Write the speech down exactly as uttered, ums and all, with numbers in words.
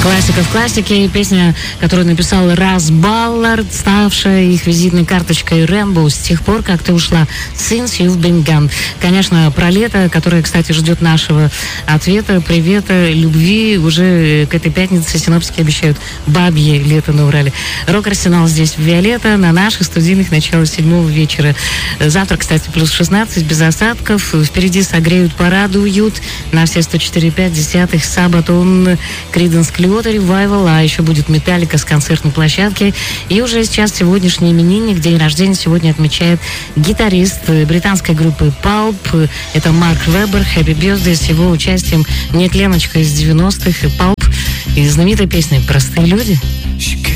Классика в классике. Песня, которую написал Рас Баллард, ставшая их визитной карточкой Rainbow с тех пор, как ты ушла. Since You've Been Gone. Конечно, про лето, которое, кстати, ждет нашего ответа, привета, любви. Уже к этой пятнице синоптики обещают бабье лето на Урале. Рок-арсенал здесь в Виолетта на наших студийных начало седьмого вечера. Завтра, кстати, плюс шестнадцать, без осадков. Впереди согреют, порадуют на все сто четыре и пять десятых Сабатон, Криденс Клиотер, Ревайвал, а еще будет Металлика с концертной площадки. И уже сейчас сегодняшний именинник, день рождения сегодня отмечает гитарист британской группы Pulp. Это Марк Вебер. Happy Birthday с его участием. Нет, Леночка из девяностых и Pulp. И знаменитой песней «Простые люди».